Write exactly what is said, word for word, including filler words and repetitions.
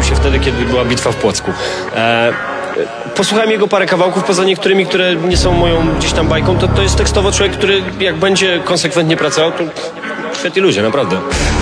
się wtedy, kiedy była bitwa w Płocku. E, Posłuchałem jego parę kawałków, poza niektórymi, które nie są moją gdzieś tam bajką, to, to jest tekstowo człowiek, który jak będzie konsekwentnie pracował, to świetni ludzie, naprawdę.